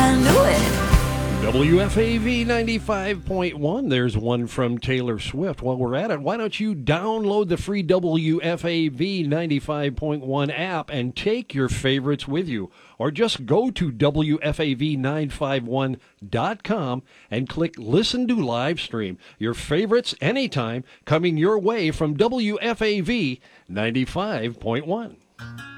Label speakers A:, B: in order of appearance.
A: I knew it.
B: WFAV 95.1. There's one from Taylor Swift. While we're at it, why don't you download the free WFAV 95.1 app and take your favorites with you? Or just go to WFAV951.com and click Listen to Live Stream. Your favorites anytime coming your way from WFAV 95.1.